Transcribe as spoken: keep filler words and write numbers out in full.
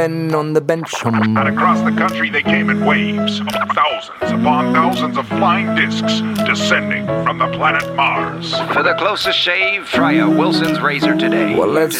and on the bench. And across the country they came in waves, thousands upon thousands of flying discs descending from the planet Mars. For the closest shave, try a Wilson's razor today. Well, let's